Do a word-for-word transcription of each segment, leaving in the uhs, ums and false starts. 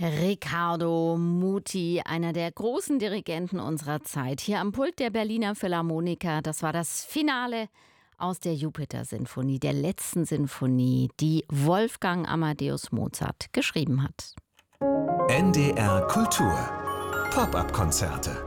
Riccardo Muti, einer der großen Dirigenten unserer Zeit, hier am Pult der Berliner Philharmoniker. Das war das Finale aus der Jupiter-Sinfonie, der letzten Sinfonie, die Wolfgang Amadeus Mozart geschrieben hat. N D R Kultur Pop-up-Konzerte.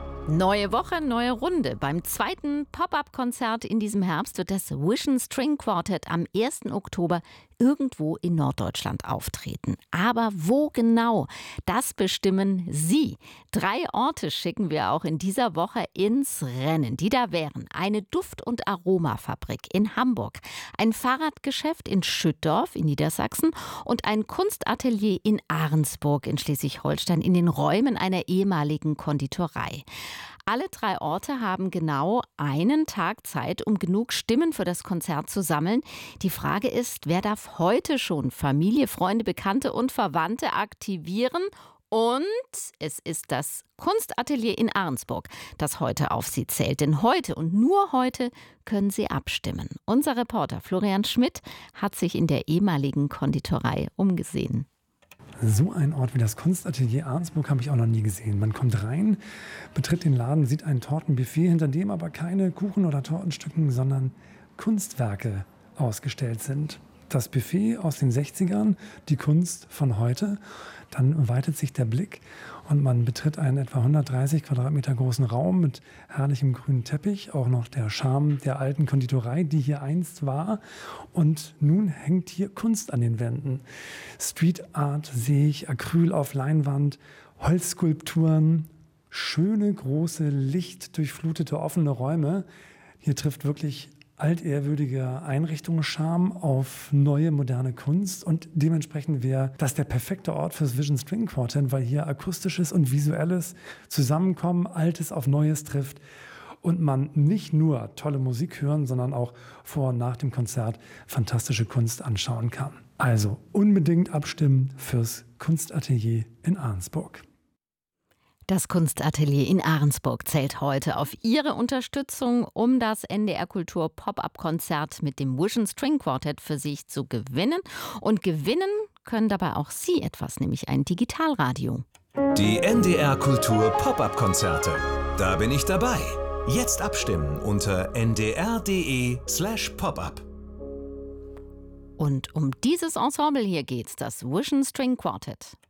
Neue Woche, neue Runde. Beim zweiten Pop-up-Konzert in diesem Herbst wird das Vision String Quartet am ersten Oktober irgendwo in Norddeutschland auftreten. Aber wo genau? Das bestimmen Sie. Drei Orte schicken wir auch in dieser Woche ins Rennen. Die da wären: eine Duft- und Aromafabrik in Hamburg, ein Fahrradgeschäft in Schüttorf in Niedersachsen und ein Kunstatelier in Ahrensburg in Schleswig-Holstein in den Räumen einer ehemaligen Konditorei. Alle drei Orte haben genau einen Tag Zeit, um genug Stimmen für das Konzert zu sammeln. Die Frage ist, wer darf heute schon Familie, Freunde, Bekannte und Verwandte aktivieren? Und es ist das Kunstatelier in Ahrensburg, das heute auf Sie zählt. Denn heute und nur heute können Sie abstimmen. Unser Reporter Florian Schmidt hat sich in der ehemaligen Konditorei umgesehen. So ein Ort wie das Kunstatelier Ahrensburg habe ich auch noch nie gesehen. Man kommt rein, betritt den Laden, sieht ein Tortenbuffet, hinter dem aber keine Kuchen oder Tortenstücken, sondern Kunstwerke ausgestellt sind. Das Buffet aus den sechzigern, die Kunst von heute. Dann weitet sich der Blick und man betritt einen etwa hundertdreißig Quadratmeter großen Raum mit herrlichem grünen Teppich. Auch noch der Charme der alten Konditorei, die hier einst war. Und nun hängt hier Kunst an den Wänden. Street Art sehe ich, Acryl auf Leinwand, Holzskulpturen, schöne, große, lichtdurchflutete, offene Räume. Hier trifft wirklich altehrwürdiger Einrichtungscharme auf neue, moderne Kunst. Und dementsprechend wäre das der perfekte Ort fürs Vision String Quartet, weil hier akustisches und visuelles zusammenkommen, Altes auf Neues trifft und man nicht nur tolle Musik hören, sondern auch vor und nach dem Konzert fantastische Kunst anschauen kann. Also unbedingt abstimmen fürs Kunstatelier in Ahrensburg. Das Kunstatelier in Ahrensburg zählt heute auf Ihre Unterstützung, um das N D R Kultur Pop-up-Konzert mit dem Vision String Quartet für sich zu gewinnen. Und gewinnen können dabei auch Sie etwas, nämlich ein Digitalradio. Die N D R Kultur Pop-up-Konzerte. Da bin ich dabei. Jetzt abstimmen unter n d r punkt d e slash pop-up. Und um dieses Ensemble hier geht's, das Vision String Quartet.